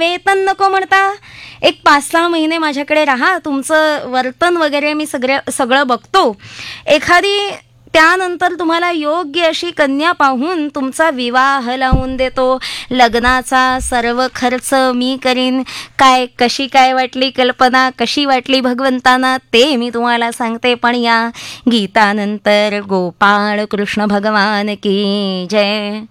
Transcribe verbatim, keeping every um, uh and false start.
वेतन नको म्हणता, एक पाच सहा महिने माझ्याकडे राहा, तुमचं वर्तन वगैरे मी सगळ्या सगळं बघतो, एखादी त्यानंतर तुम्हाला योग्य अशी कन्या पाहून तुमचा विवाह लावून देतो, लग्नाचा सर्व खर्च मी करीन. काय कशी काय वाटली कल्पना, कशी वाटली भगवंतांना ते मी तुम्हाला सांगते, पण या गीतानंतर गोपाळ कृष्ण भगवान की जय.